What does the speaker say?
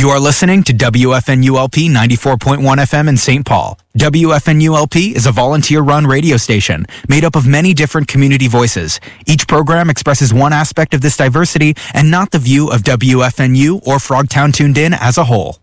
You are listening to WFNULP 94.1 FM in St. Paul. WFNULP is a volunteer-run radio station made up of many different community voices. Each program expresses one aspect of this diversity and not the view of WFNU or Frogtown Tuned In as a whole.